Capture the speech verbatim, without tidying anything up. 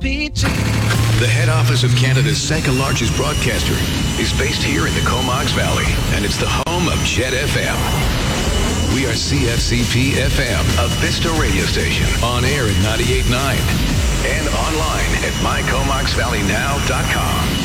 The head office of Canada's second largest broadcaster is based here in the Comox Valley, and it's the home of Jet F M. We are C F C P F M, a Vista radio station, on air at ninety-eight point nine and online at my comox valley now dot com.